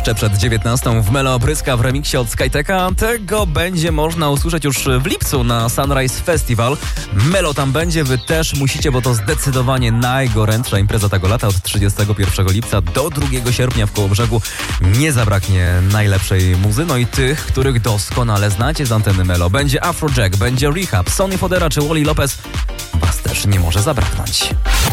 jeszcze przed 19 w Melo Pryska w remiksie od Skyteka. Tego będzie można usłyszeć już w lipcu na Sunrise Festival. Melo tam będzie, wy też musicie, bo to zdecydowanie najgorętsza impreza tego lata. Od 31 lipca do 2 sierpnia w Kołobrzegu nie zabraknie najlepszej muzy, no i tych, których doskonale znacie z anteny Melo. Będzie Afrojack, będzie Rehab, Sonny Fodera czy Wally Lopez. Was też nie może zabraknąć.